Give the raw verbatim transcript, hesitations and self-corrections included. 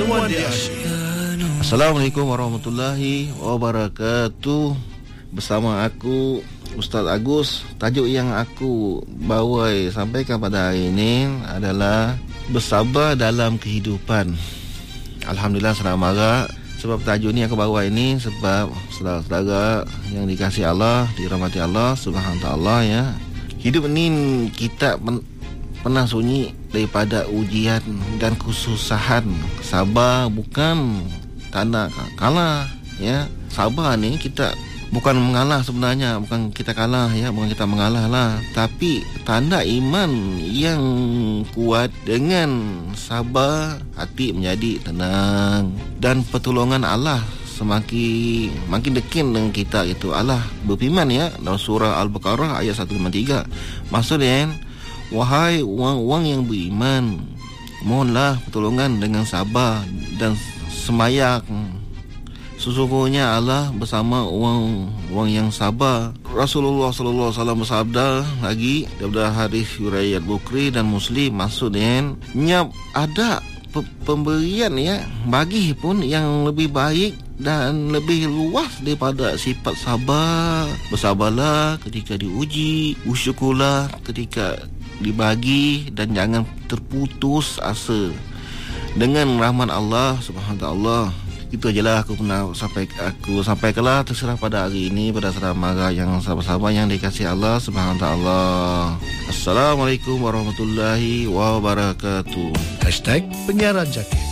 Temuan di Asyik. Assalamualaikum warahmatullahi wabarakatuh. Bersama aku Ustaz Agus. Tajuk yang aku bawa sampaikan pada hari ini adalah bersabar dalam kehidupan. Alhamdulillah senang marah. Sebab tajuk ni aku bawa ini sebab saudara-saudara yang dikasihi Allah, dirahmati Allah Subhanahu wa taala ya. Hidup ni kita pen- pernah sunyi daripada ujian dan kesusahan. Sabar bukan tanda kalah ya. Sabar ni kita bukan mengalah sebenarnya, bukan kita kalah ya, bukan kita mengalah lah, tapi tanda iman yang kuat. Dengan sabar hati menjadi tenang dan pertolongan Allah semakin makin dekat dengan kita itu. Allah berfirman ya dalam surah Al-Baqarah ayat seratus lima puluh tiga. Maksudnya, wahai orang-orang yang beriman, mohonlah pertolongan dengan sabar dan semayang. Sesungguhnya Allah bersama orang-orang yang sabar. Rasulullah sallallahu alaihi wasallam bersabda lagi daripada hadis riwayat Bukhari dan Muslim, maksudnya nyap ada pemberian ya, bagi pun yang lebih baik dan lebih luas daripada sifat sabar. Bersabarlah ketika diuji, bersyukurlah ketika dibagi, dan jangan terputus asa dengan rahmat Allah Subhanahu wa taala. Itu ajalah aku pernah sampai aku sampaikanlah, terserah pada hari ini pada saudara mara yang sabar-sabar yang dikasihi Allah Subhanahu wa taala. Assalamualaikum warahmatullahi wabarakatuh. Hashtag Penyiaran Jaki.